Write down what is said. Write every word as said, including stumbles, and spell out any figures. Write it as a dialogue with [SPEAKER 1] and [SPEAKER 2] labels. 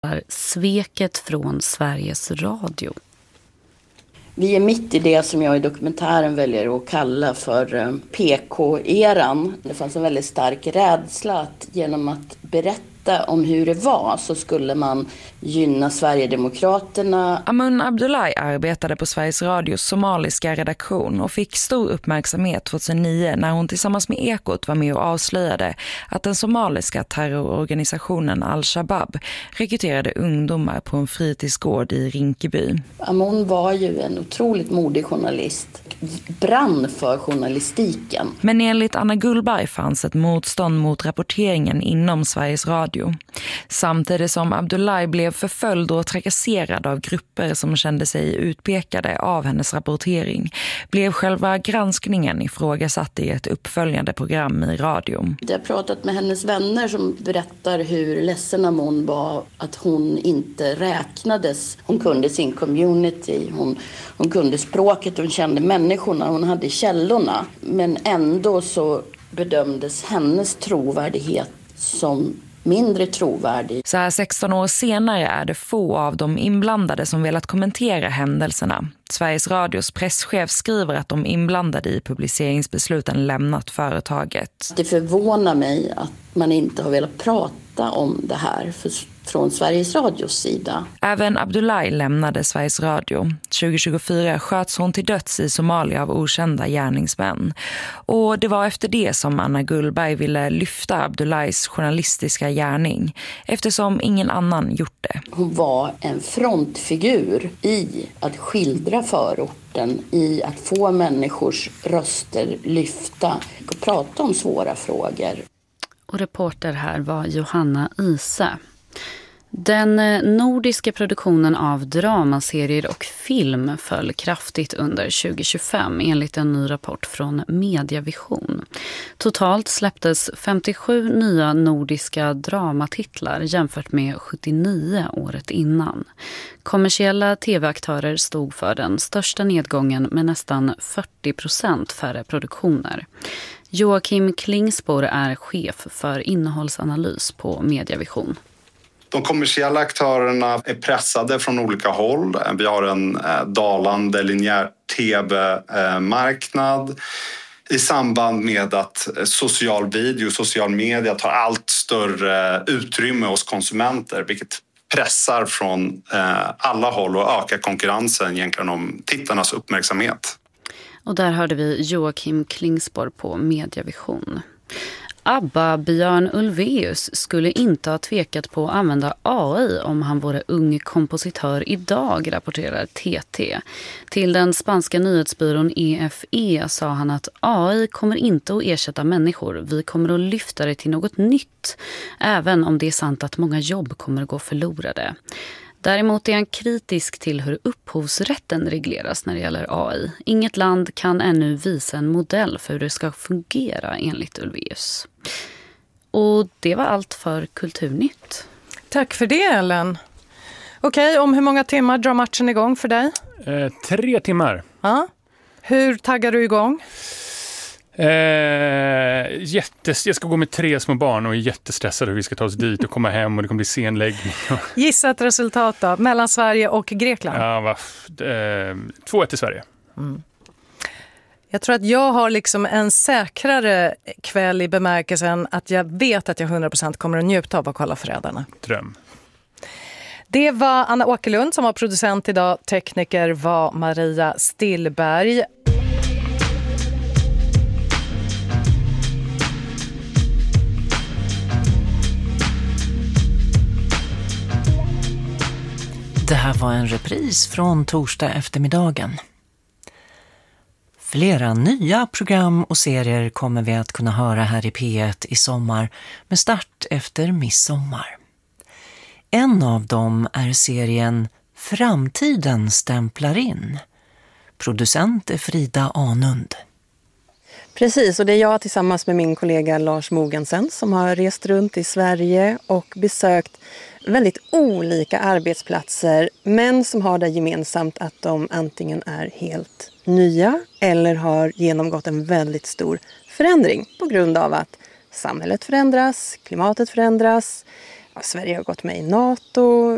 [SPEAKER 1] Sveket från Sveriges Radio.
[SPEAKER 2] Vi är mitt i det som jag i dokumentären väljer att kalla för P K-eran. Det fanns en väldigt stark rädsla att genom att berätta om hur det var så skulle man gynna Sverigedemokraterna.
[SPEAKER 3] Amun Abdullahi arbetade på Sveriges Radios somaliska redaktion och fick stor uppmärksamhet tjugohundranio när hon tillsammans med Ekot var med och avslöjade att den somaliska terrororganisationen Al-Shabaab rekryterade ungdomar på en fritidsgård i Rinkeby.
[SPEAKER 2] Amun var ju en otroligt modig journalist, brann för journalistiken.
[SPEAKER 3] Men enligt Anna Gullberg fanns ett motstånd mot rapporteringen inom Sveriges Radio. Samtidigt som Abdullahi blev förföljd och trakasserad av grupper som kände sig utpekade av hennes rapportering blev själva granskningen ifrågasatt i ett uppföljande program i radio.
[SPEAKER 2] Jag har pratat med hennes vänner som berättar hur ledsen hon var att hon inte räknades. Hon kunde sin community, hon, hon kunde språket, hon kände människorna, hon hade källorna. Men ändå så bedömdes hennes trovärdighet som mindre trovärdig.
[SPEAKER 3] Så här sexton år senare är det få av de inblandade som velat kommentera händelserna. Sveriges Radios presschef skriver att de inblandade i publiceringsbesluten lämnat företaget.
[SPEAKER 2] Det förvånar mig att man inte har velat prata om det här för, från Sveriges Radios sida.
[SPEAKER 3] Även Abdullahi lämnade Sveriges Radio. tjugohundratjugofyra sköts hon till döds i Somalia av okända gärningsmän. Och det var efter det som Anna Gullberg ville lyfta Abdullahis journalistiska gärning eftersom ingen annan gjort det.
[SPEAKER 2] Hon var en frontfigur i att skildra förorten, i att få människors röster lyfta och prata om svåra frågor.
[SPEAKER 1] Och reporter här var Johanna Ise. Den nordiska produktionen av dramaserier och film föll kraftigt under tjugohundratjugofem enligt en ny rapport från Mediavision. Totalt släpptes femtiosju nya nordiska dramatitlar jämfört med sjuttionio året innan. Kommersiella tv-aktörer stod för den största nedgången med nästan fyrtio procent färre produktioner. Joakim Klingspor är chef för innehållsanalys på Mediavision.
[SPEAKER 4] De kommersiella aktörerna är pressade från olika håll. Vi har en dalande linjär tv-marknad i samband med att social video, social media tar allt större utrymme hos konsumenter, vilket pressar från alla håll och ökar konkurrensen egentligen om tittarnas uppmärksamhet.
[SPEAKER 1] Och där hörde vi Joakim Klingspor på Mediavision. Abba Björn Ulvaeus skulle inte ha tvekat på att använda A I om han vore ung kompositör idag, rapporterar T T. Till den spanska nyhetsbyrån E F E sa han att A I kommer inte att ersätta människor. Vi kommer att lyfta det till något nytt, även om det är sant att många jobb kommer att gå förlorade. Däremot är han kritisk till hur upphovsrätten regleras när det gäller A I. Inget land kan ännu visa en modell för hur det ska fungera enligt Ulvaeus. Och det var allt för Kulturnytt.
[SPEAKER 5] Tack för det, Ellen. Okej, om hur många timmar drar matchen igång för dig?
[SPEAKER 6] Eh, tre timmar.
[SPEAKER 5] Ja. Hur taggar du igång?
[SPEAKER 6] Eh, jättes, jag ska gå med tre små barn och är jättestressad hur vi ska ta oss dit och komma hem och det kommer bli senläggning.
[SPEAKER 5] Gissa ett resultat då, mellan Sverige och Grekland.
[SPEAKER 6] Ja, va, eh, två ett till Sverige.
[SPEAKER 5] Mm. Jag tror att jag har liksom en säkrare kväll i bemärkelsen att jag vet att jag hundra procent kommer att njuta av att kolla Förrädarna.
[SPEAKER 6] Dröm.
[SPEAKER 5] Det var Anna Åkerlund som var producent idag. Tekniker var Maria Stillberg.
[SPEAKER 7] Det här var en repris från torsdag eftermiddagen. Flera nya program och serier kommer vi att kunna höra här i P ett i sommar med start efter midsommar. En av dem är serien Framtiden stämplar in. Producent är Frida Anund.
[SPEAKER 8] Precis, och det är jag tillsammans med min kollega Lars Mogensen som har rest runt i Sverige och besökt väldigt olika arbetsplatser, men som har det gemensamt att de antingen är helt nya eller har genomgått en väldigt stor förändring på grund av att samhället förändras, klimatet förändras, ja, Sverige har gått med i NATO,